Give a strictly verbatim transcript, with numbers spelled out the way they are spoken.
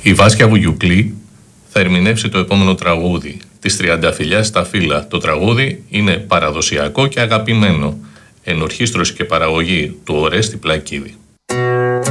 Η Βάσια Βουγιουκλή θα ερμηνεύσει το επόμενο τραγούδι της Τριανταφυλλιάς στα Φύλλα. Το τραγούδι είναι παραδοσιακό και αγαπημένο, ενορχήστρωση και παραγωγή του Ορέστη Πλακίδη.